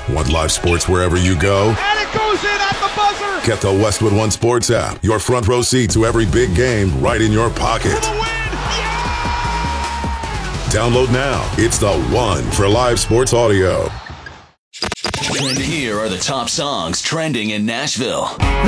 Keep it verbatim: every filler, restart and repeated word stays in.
Want live sports wherever you go? And it goes in at the buzzer! Get the Westwood One Sports app. Your front row seat to every big game right in your pocket. For the win! Yeah! Download now. It's the one for live sports audio. And here are the top songs trending in Nashville.